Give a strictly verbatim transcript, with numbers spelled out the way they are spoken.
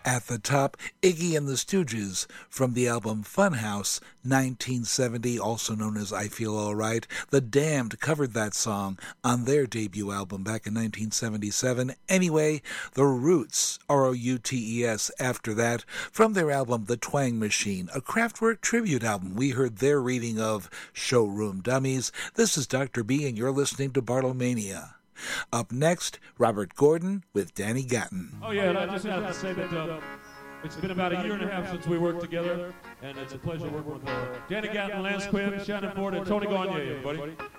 At the top, Iggy and the Stooges from the album Funhouse, nineteen seventy, also known as I Feel Alright. The Damned covered that song on their debut album back in nineteen seventy-seven. Anyway, The Roots, R O U T E S, after that, from their album The Twang Machine, a Kraftwerk tribute album. We heard their reading of Showroom Dummies. This is Doctor B, and you're listening to Bartlemania. Up next, Robert Gordon with Danny Gatton. Oh, yeah, and I just have to say that uh, it's been about a year and a half since we worked together, and it's a pleasure working with uh, Danny Gatton, Lance Quinn, Shannon Ford, and Tony Gagne, everybody.